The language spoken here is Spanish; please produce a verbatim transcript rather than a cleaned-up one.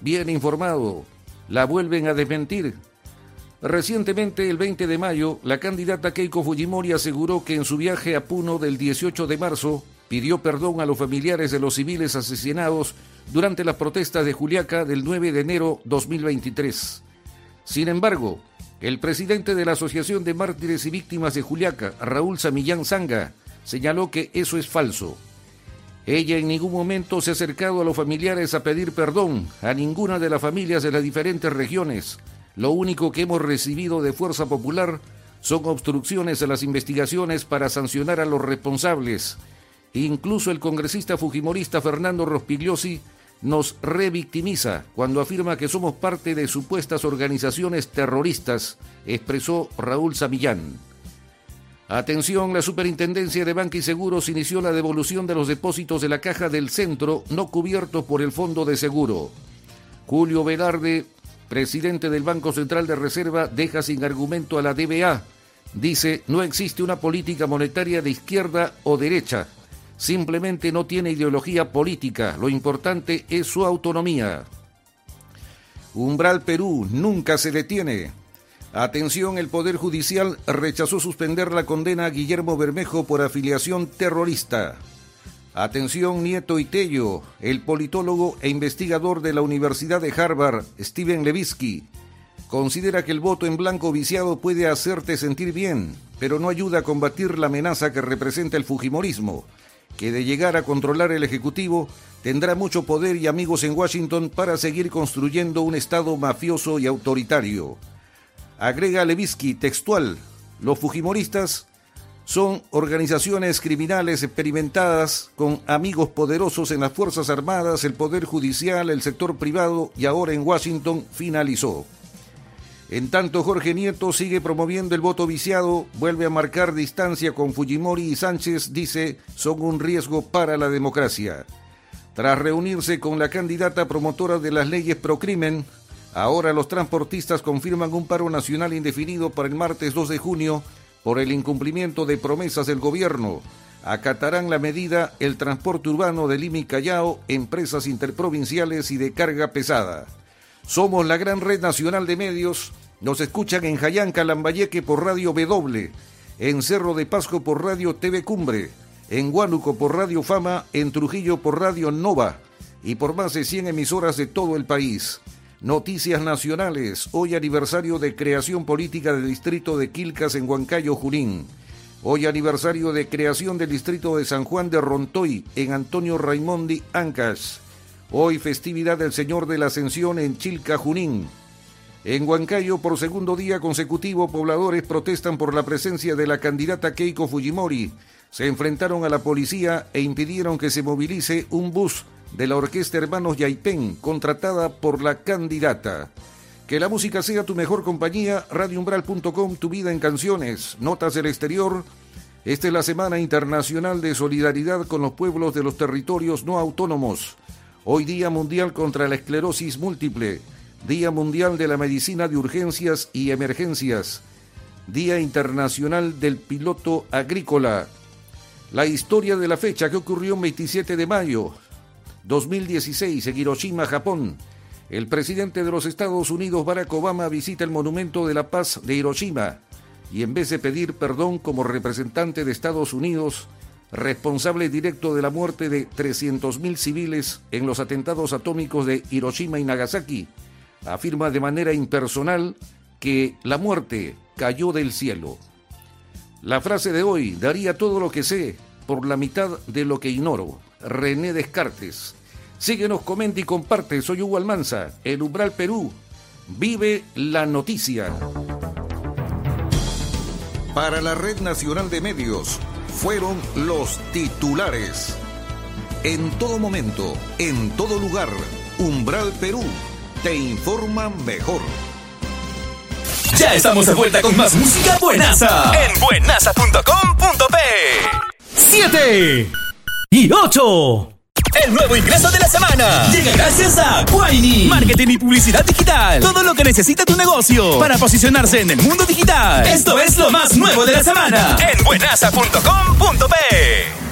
bien informado. La vuelven a desmentir. Recientemente, el veinte de mayo, la candidata Keiko Fujimori aseguró que en su viaje a Puno del dieciocho de marzo pidió perdón a los familiares de los civiles asesinados durante las protestas de Juliaca del nueve de enero de dos mil veintitrés. Sin embargo, el presidente de la Asociación de Mártires y Víctimas de Juliaca, Raúl Samillán Zanga, señaló que eso es falso. Ella en ningún momento se ha acercado a los familiares a pedir perdón a ninguna de las familias de las diferentes regiones. Lo único que hemos recibido de Fuerza Popular son obstrucciones a las investigaciones para sancionar a los responsables. Incluso el congresista fujimorista Fernando Rospigliosi nos revictimiza cuando afirma que somos parte de supuestas organizaciones terroristas, expresó Raúl Samillán. Atención, la Superintendencia de Banca y Seguros inició la devolución de los depósitos de la Caja del Centro no cubiertos por el Fondo de Seguro. Julio Velarde, presidente del Banco Central de Reserva, deja sin argumento a la D B A. Dice, no existe una política monetaria de izquierda o derecha. Simplemente no tiene ideología política. Lo importante es su autonomía. Umbral Perú nunca se detiene. Atención, el Poder Judicial rechazó suspender la condena a Guillermo Bermejo por afiliación terrorista. Atención, Nieto y Tello, el politólogo e investigador de la Universidad de Harvard, Steven Levitsky, considera que el voto en blanco viciado puede hacerte sentir bien, pero no ayuda a combatir la amenaza que representa el fujimorismo, que de llegar a controlar el Ejecutivo tendrá mucho poder y amigos en Washington para seguir construyendo un Estado mafioso y autoritario. Agrega Levitsky textual, los fujimoristas son organizaciones criminales experimentadas con amigos poderosos en las Fuerzas Armadas, el Poder Judicial, el sector privado y ahora en Washington, finalizó. En tanto, Jorge Nieto sigue promoviendo el voto viciado, vuelve a marcar distancia con Fujimori y Sánchez, dice, son un riesgo para la democracia. Tras reunirse con la candidata promotora de las leyes procrimen, ahora los transportistas confirman un paro nacional indefinido para el martes dos de junio por el incumplimiento de promesas del gobierno. Acatarán la medida el transporte urbano de Lima y Callao, empresas interprovinciales y de carga pesada. Somos la gran red nacional de medios. Nos escuchan en Jayanca, Lambayeque por Radio W, en Cerro de Pasco por Radio T V Cumbre, en Huánuco por Radio Fama, en Trujillo por Radio Nova y por más de cien emisoras de todo el país. Noticias nacionales, hoy aniversario de creación política del distrito de Quilcas en Huancayo, Junín. Hoy aniversario de creación del distrito de San Juan de Rontoy en Antonio Raimondi, Ancash. Hoy festividad del Señor de la Ascensión en Chilca, Junín. En Huancayo, por segundo día consecutivo, pobladores protestan por la presencia de la candidata Keiko Fujimori. Se enfrentaron a la policía e impidieron que se movilice un bus de la Orquesta Hermanos Yaipén, contratada por la candidata. Que la música sea tu mejor compañía, radio umbral punto com, tu vida en canciones, notas del exterior. Esta es la Semana Internacional de Solidaridad con los pueblos de los territorios no autónomos. Hoy Día Mundial contra la Esclerosis Múltiple, Día Mundial de la Medicina de Urgencias y Emergencias, Día Internacional del Piloto Agrícola. La historia de la fecha que ocurrió el veintisiete de mayo dos mil dieciséis en Hiroshima, Japón. El presidente de los Estados Unidos, Barack Obama, visita el Monumento de la Paz de Hiroshima y en vez de pedir perdón como representante de Estados Unidos, responsable directo de la muerte de trescientos mil civiles en los atentados atómicos de Hiroshima y Nagasaki, afirma de manera impersonal que la muerte cayó del cielo. La frase de hoy, daría todo lo que sé por la mitad de lo que ignoro. René Descartes. Síguenos, comenta y comparte. Soy Hugo Almanza, el Umbral Perú. Vive la noticia. Para la Red Nacional de Medios, fueron los titulares. En todo momento, en todo lugar, Umbral Perú te informa mejor. Ya estamos de vuelta con más música buenaza en buenaza punto com punto pe. Siete y ocho. El nuevo ingreso de la semana llega gracias a Guaini. Marketing y publicidad digital. Todo lo que necesita tu negocio para posicionarse en el mundo digital. Esto es lo más nuevo de la semana en buenaza punto com punto pe.